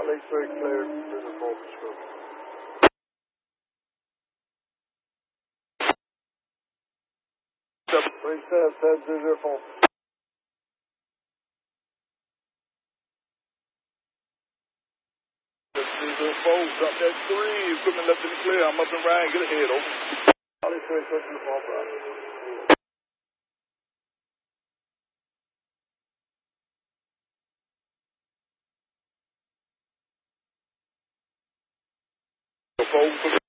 Charlie 3 cleared to the focus group. Three steps, head to their focus. These are folks up at 3. Equipment left in the clear. I'm up and right. Get ahead, over. Charlie 3, push the fall back. The folks